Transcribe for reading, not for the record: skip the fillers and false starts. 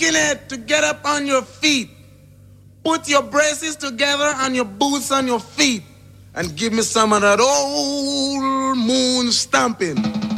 skinhead, to get up on your feet. Put your braces together and your boots on your feet. And give me some of that old moon stomping.